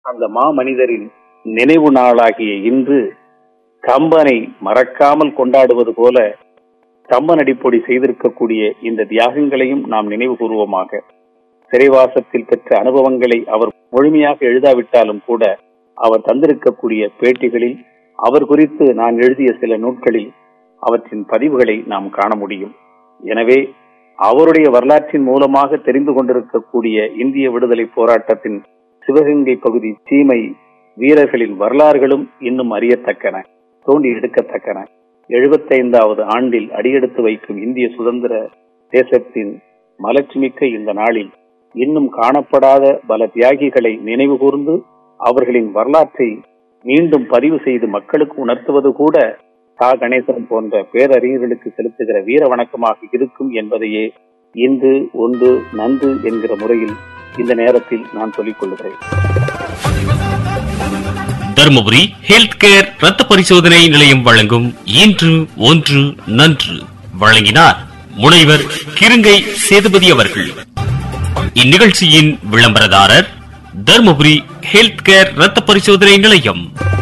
அந்த மாமனிதரின் நினைவு நாளாகிய இன்று கம்பனை மறக்காமல் கொண்டாடுவது போல கம்பனடிப்பொடி செய்திருக்கக்கூடிய இந்த தியாகங்களையும் நாம் நினைவு கூறுவோமாக. சிறைவாசத்தில் பெற்ற அனுபவங்களை அவர் முழுமையாக எழுதாவிட்டாலும் கூட அவர் தந்திருக்கக்கூடிய பேட்டிகளில், அவர் குறித்து நான் எழுதிய சில நூல்களில் அவற்றின் பதிவுகளை நாம் காண முடியும். எனவே அவருடைய வரலாற்றின் மூலமாக தெரிந்து கொண்டிருக்கக்கூடிய இந்திய விடுதலை போராட்டத்தின் சிவகங்கை பகுதி சீமை வீரர்களின் வரலாறுகளும் இன்னும் அறியத்தக்கன, தோண்டி எடுக்கத்தக்கன. 75வது ஆண்டில் அடியெடுத்து வைக்கும் இந்திய சுதந்திர தேசத்தின் மலர்ச்சிமிக்க இந்த நாளில் இன்னும் காணப்படாத பல தியாகிகளை நினைவு கூர்ந்து அவர்களின் வரலாற்றை மீண்டும் பதிவு செய்து மக்களுக்கு உணர்த்துவது கூட கா கணேசன் போன்ற பேரறிஞர்களுக்கு செலுத்துகிற வீர வணக்கமாக இருக்கும் என்பதையே இன்று ஒன்று நன்று என்கிற முறையில் இந்த நேரத்தில் நான் சொல்லிக் கொள்கிறேன். தர்மபுரி ஹெல்த் கேர் ரத்த பரிசோதனை நிலையம் வழங்கும் இன்று ஒன்று நன்று வழங்கினார் முனைவர் கிருங்கை சேதுபதி அவர்கள். இந்நிகழ்ச்சியின் விளம்பரதாரர் தர்மபுரி ஹெல்த் கேர் ரத்த பரிசோதனை நிலையம்.